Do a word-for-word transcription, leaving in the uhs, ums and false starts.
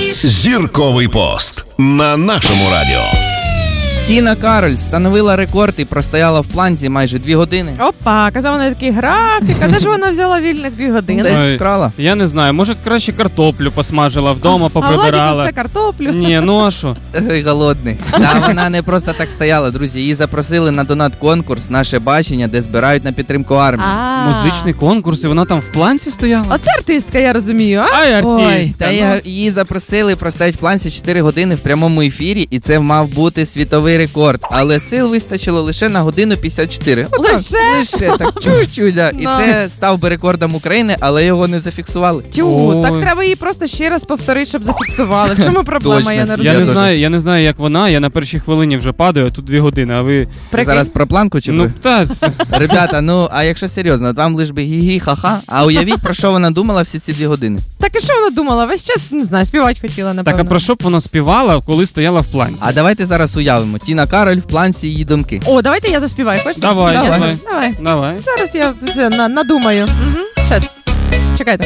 Зірковий пост на нашому радіо. Тіна Кароль встановила рекорд і простояла в планці майже дві години. Опа, казав, вона такий графік. А де ж вона взяла вільних дві години? Десь вкрала. Я не знаю, може краще картоплю посмажила вдома, поприбирала. А Владик все картоплю. Ні, ну а що? Ой, голодний. Та вона не просто так стояла, друзі. Її запросили на донат-конкурс «Наше бачення», де збирають на підтримку армії. А. Музичний конкурс, і вона там в планці стояла? Оце артистка, я розумію, а? Ай, Ой, артистка. та ну. її запросили простоять в планці чотири години в прямому ефірі, і це мав бути світовий рекорд. Але сил вистачило лише на годину п'ятдесят чотири. Отак, Лише? Лише, так чуть-чуть, да. І Ну. це став би рекордом України, але його не зафіксували. Тю, Ой. так треба її просто ще раз повторити, щоб зафіксували. В чому проблема, Точно. я не Я розумію. не теж. знаю, я не знаю, як вона, я на першій хвилині вже падаю, а тут дві години, а ви... Це Прикинь? зараз про планку чи Ну, про... та, Ребята, ну, а якщо серйозно, вам лиш би гі-гі, ха-ха, а уявіть, про що вона думала всі ці дві години. Так і що вона думала? Весь час, не знаю, співати хотіла, напевно. так, а про що б вона співала, коли стояла в планці? А давайте зараз уявимо. Тіна Кароль в планці, її думки. О, давайте я заспіваю, хочете? Давай, Я давай. за- давай. Давай. Зараз я все на, надумаю. Угу. Щас. Чекайте.